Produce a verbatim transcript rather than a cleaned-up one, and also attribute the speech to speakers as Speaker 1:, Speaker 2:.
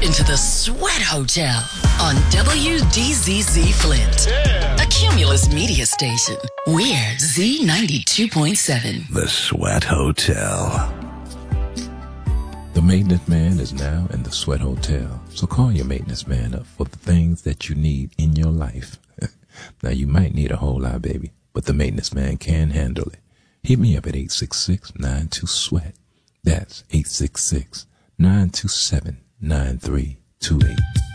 Speaker 1: into the Sweat Hotel on W D Z Z Flint, yeah. A Cumulus media station. We're Z ninety-two point seven.
Speaker 2: The Sweat Hotel.
Speaker 3: The maintenance man is now in the Sweat Hotel. So call your maintenance man up for the things that you need in your life. Now, you might need a whole lot, baby, but the maintenance man can handle it. Hit me up at eight six six, nine two, SWEAT. That's eight six six, nine two seven, nine three two eight.